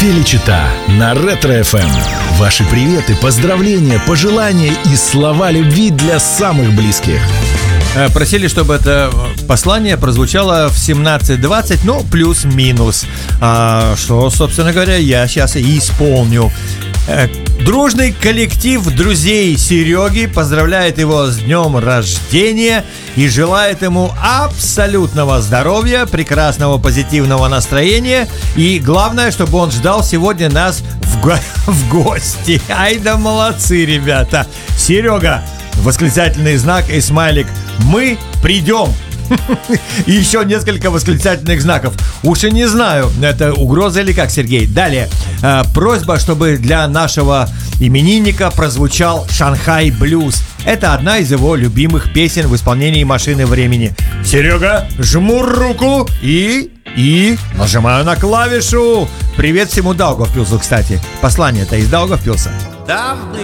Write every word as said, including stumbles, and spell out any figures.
Телечита на Ретро-эф эм. Ваши приветы, поздравления, пожелания и слова любви для самых близких. Просили, чтобы это послание прозвучало в семнадцать двадцать, ну, плюс-минус. А, что, собственно говоря, я сейчас и исполню. Дружный коллектив друзей Сереги поздравляет его с днем рождения и желает ему абсолютного здоровья, прекрасного позитивного настроения и, главное, чтобы он ждал сегодня нас в, го- в гости. Ай да молодцы, ребята! Серега, восклицательный знак и смайлик. Мы придем. И еще несколько восклицательных знаков. Уж и не знаю, это угроза или как, Сергей. Далее, э, просьба, чтобы для нашего именинника прозвучал «Шанхай Блюз». Это одна из его любимых песен в исполнении «Машины времени». Серега, жму руку и... И нажимаю на клавишу. Привет всему Даугавпилсу, кстати. Послание-то из Даугавпилса. Давным